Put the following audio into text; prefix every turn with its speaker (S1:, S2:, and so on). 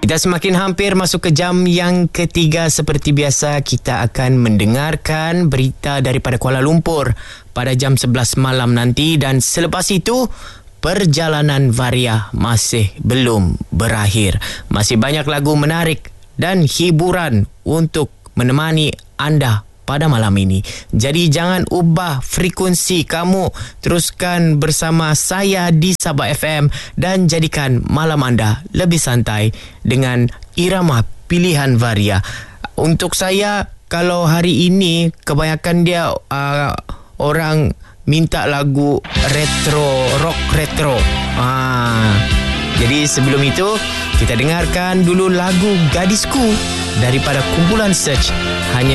S1: Kita semakin hampir masuk ke jam yang ketiga. Seperti biasa, kita akan mendengarkan berita daripada Kuala Lumpur pada jam 11 malam nanti. Dan selepas itu, perjalanan Varia masih belum berakhir. Masih banyak lagu menarik dan hiburan untuk menemani anda pada malam ini. Jadi jangan ubah frekuensi kamu. Teruskan bersama saya di Sabah FM dan jadikan malam anda lebih santai dengan irama pilihan Varia. Untuk saya, kalau hari ini kebanyakan dia orang minta lagu retro, rock retro. Jadi sebelum itu, kita dengarkan dulu lagu Gadisku daripada kumpulan Search, hanya